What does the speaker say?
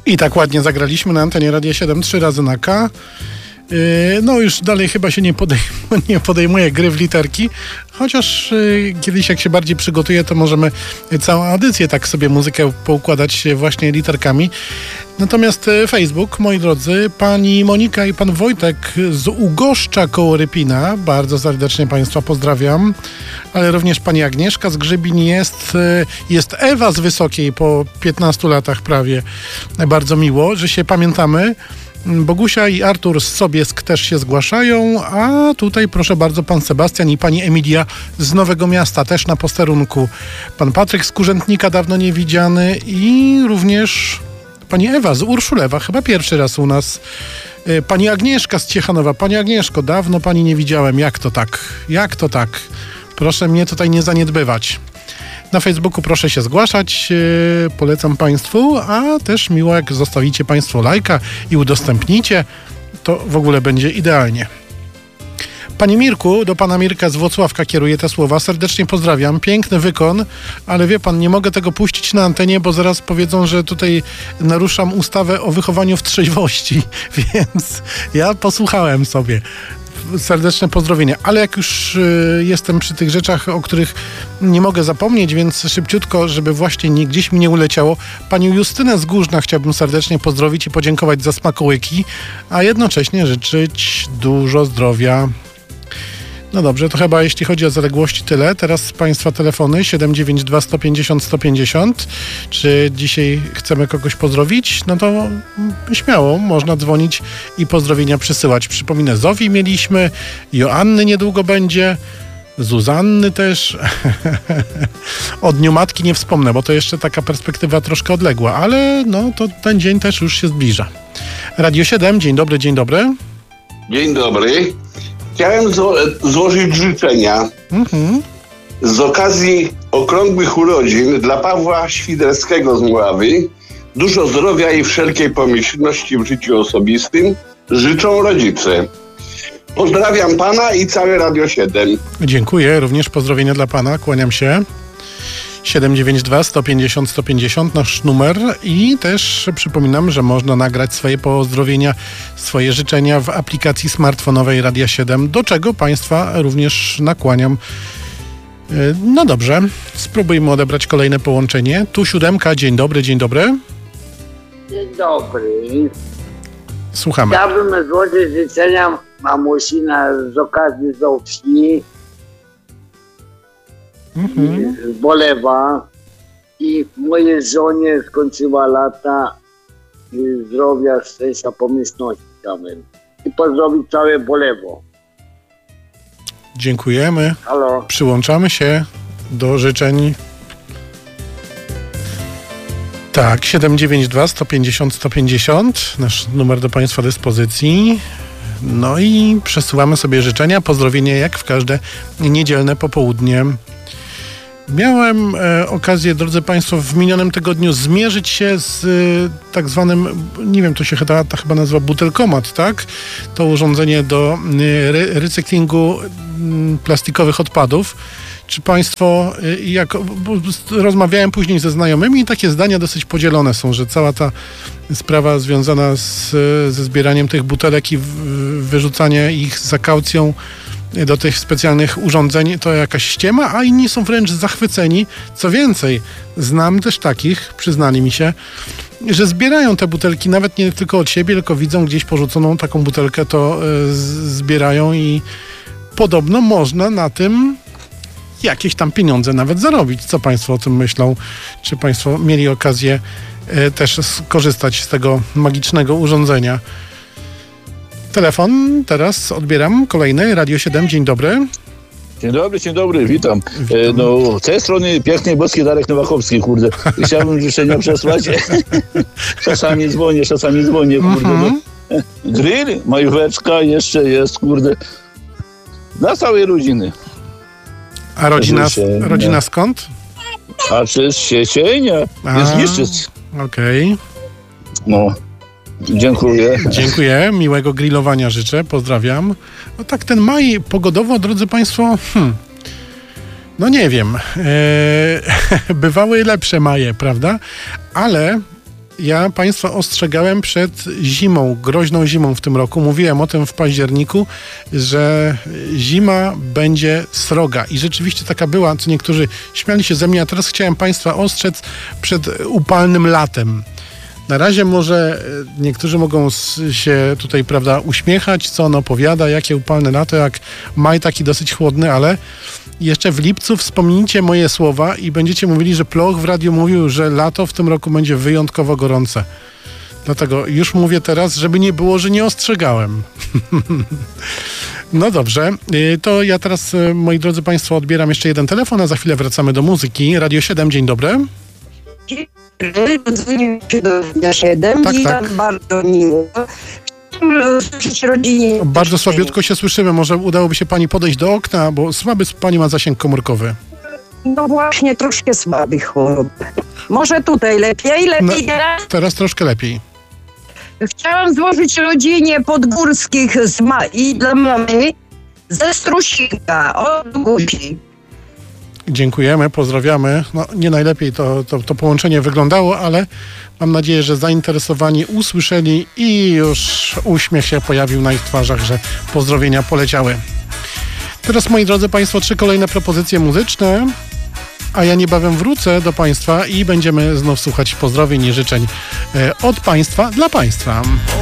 I tak ładnie zagraliśmy na antenie Radia 7 3 razy na K. No już dalej chyba się nie podejmuje gry w literki, chociaż kiedyś jak się bardziej przygotuje, to możemy całą audycję tak sobie muzykę poukładać właśnie literkami. Natomiast Facebook, moi drodzy, pani Monika i pan Wojtek z Ugoszcza koło Rypina, bardzo serdecznie państwa pozdrawiam, ale również pani Agnieszka z Grzybin jest Ewa z Wysokiej po 15 latach prawie. Bardzo miło, że się pamiętamy. Bogusia i Artur z Sobiesk też się zgłaszają, a tutaj proszę bardzo pan Sebastian i pani Emilia z Nowego Miasta też na posterunku. Pan Patryk z Kurzętnika dawno nie widziany i również pani Ewa z Urszulewa, chyba pierwszy raz u nas. Pani Agnieszka z Ciechanowa. Pani Agnieszko, dawno pani nie widziałem. Jak to tak? Jak to tak? Proszę mnie tutaj nie zaniedbywać. Na Facebooku proszę się zgłaszać, polecam państwu, a też miło jak zostawicie państwo lajka i udostępnicie, to w ogóle będzie idealnie. Panie Mirku, do pana Mirka z Włocławka kieruję te słowa. Serdecznie pozdrawiam. Piękny wykon, ale wie pan, nie mogę tego puścić na antenie, bo zaraz powiedzą, że tutaj naruszam ustawę o wychowaniu w trzeźwości, więc ja posłuchałem sobie. Serdeczne pozdrowienia. Ale jak już jestem przy tych rzeczach, o których nie mogę zapomnieć, więc szybciutko, żeby właśnie gdzieś mi nie uleciało, panią Justynę z Górzna chciałbym serdecznie pozdrowić i podziękować za smakołyki, a jednocześnie życzyć dużo zdrowia. No dobrze, to chyba jeśli chodzi o zaległości tyle. Teraz państwa telefony 792 150 150. Czy dzisiaj chcemy kogoś pozdrowić? No to śmiało, można dzwonić i pozdrowienia przysyłać. Przypominę, Zofii mieliśmy, Joanny niedługo będzie, Zuzanny też. O Dniu Matki nie wspomnę, bo to jeszcze taka perspektywa troszkę odległa, ale no to ten dzień też już się zbliża. Radio 7, dzień dobry, dzień dobry. Dzień dobry. Chciałem złożyć życzenia z okazji okrągłych urodzin dla Pawła Świderskiego z Mławy. Dużo zdrowia i wszelkiej pomyślności w życiu osobistym życzą rodzice. Pozdrawiam pana i całe Radio 7. Dziękuję, również pozdrowienia dla pana, kłaniam się. 792 150 150 nasz numer i też przypominam, że można nagrać swoje pozdrowienia, swoje życzenia w aplikacji smartfonowej Radia 7, do czego państwa również nakłaniam. No dobrze, spróbujmy odebrać kolejne połączenie. Tu 7, dzień dobry, dzień dobry. Dzień dobry. Słuchamy. Chciałbym złożyć życzenia mamusi z okazji Zofii. Z Bolewa i mojej żonie skończyła lata zdrowia, szczęścia, pomyślności chciałem. I pozdrowić całe Bolewo. Dziękujemy. Halo. Przyłączamy się do życzeń. Tak, 792 150 150, nasz numer do państwa dyspozycji. No i przesyłamy sobie życzenia, pozdrowienia jak w każde niedzielne popołudnie. Miałem okazję, drodzy państwo, w minionym tygodniu zmierzyć się z tak zwanym, nie wiem, to się chyba nazywa butelkomat, tak? To urządzenie do recyklingu plastikowych odpadów. Czy państwo, rozmawiałem później ze znajomymi i takie zdania dosyć podzielone są, że cała ta sprawa związana ze zbieraniem tych butelek i wyrzucanie ich za kaucją do tych specjalnych urządzeń to jakaś ściema, a inni są wręcz zachwyceni. Co więcej, znam też takich, przyznali mi się, że zbierają te butelki nawet nie tylko od siebie, tylko widzą gdzieś porzuconą taką butelkę, to zbierają i podobno można na tym jakieś tam pieniądze nawet zarobić. Co państwo o tym myślą? Czy państwo mieli okazję też skorzystać z tego magicznego urządzenia? Telefon teraz odbieram, kolejny, Radio 7, dzień dobry. Dzień dobry, witam. No, z tej strony piękny boski Darek Nowakowski, kurde. Chciałbym życzenia przesłać. Czasami dzwonię, kurde. No. Grill, majóweczka jeszcze jest, kurde. Dla całej rodziny. A rodzina skąd? A czy z Siecienia? Jest Niszczyc. Okej. No. Dziękuję, miłego grillowania życzę, pozdrawiam. No tak, ten maj pogodowo, drodzy państwo, no nie wiem, bywały lepsze maje, prawda? Ale Ja Państwa ostrzegałem przed zimą, groźną zimą w tym roku. Mówiłem o tym w październiku, że zima będzie sroga. I rzeczywiście taka była, co niektórzy śmiali się ze mnie, a teraz chciałem Państwa ostrzec przed upalnym latem. Na razie może niektórzy mogą się tutaj, prawda, uśmiechać, co on opowiada, jakie upalne lato, jak maj taki dosyć chłodny, ale jeszcze w lipcu wspomnijcie moje słowa i będziecie mówili, że Ploch w radiu mówił, że lato w tym roku będzie wyjątkowo gorące. Dlatego już mówię teraz, żeby nie było, że nie ostrzegałem. No dobrze, to ja teraz, moi drodzy Państwo, odbieram jeszcze jeden telefon, a za chwilę wracamy do muzyki. Radio 7, dzień dobry. Dzwonił się do Radia 7 tak, i tak. bardzo miło. Rodzinie. Bardzo słabiutko się słyszymy. Może udałoby się Pani podejść do okna, bo słaby Pani ma zasięg komórkowy. No właśnie, troszkę słaby chłop. Może tutaj lepiej teraz? Teraz troszkę lepiej. Chciałam złożyć rodzinie Podgórskich i dla mamy ze Strusika od Gusi. Dziękujemy, pozdrawiamy. No, nie najlepiej to połączenie wyglądało, ale mam nadzieję, że zainteresowani usłyszeli i już uśmiech się pojawił na ich twarzach, że pozdrowienia poleciały. Teraz, moi drodzy Państwo, 3 kolejne propozycje muzyczne, a ja niebawem wrócę do Państwa i będziemy znów słuchać pozdrowień i życzeń od Państwa dla Państwa.